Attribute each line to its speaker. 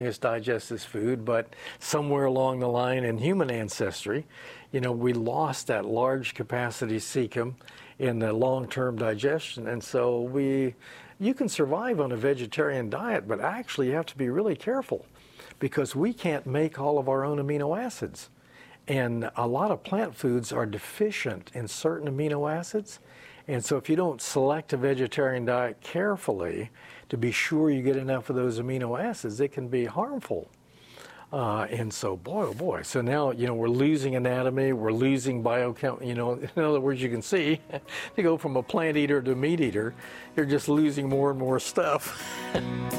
Speaker 1: us digest this food, but somewhere along the line in human ancestry, we lost that large capacity cecum in the long-term digestion, and so you can survive on a vegetarian diet, but actually you have to be really careful because we can't make all of our own amino acids. And a lot of plant foods are deficient in certain amino acids. And so if you don't select a vegetarian diet carefully to be sure you get enough of those amino acids, it can be harmful. And so, boy, oh boy. So now, we're losing anatomy, we're losing biochem, in other words, you can see, to go from a plant eater to a meat eater, you're just losing more and more stuff.